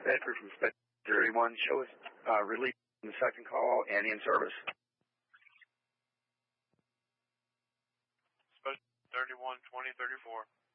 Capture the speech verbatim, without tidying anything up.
Bedford from Special thirty-one. Show us uh, release in the second call and in service. Special thirty-one, twenty thirty-four.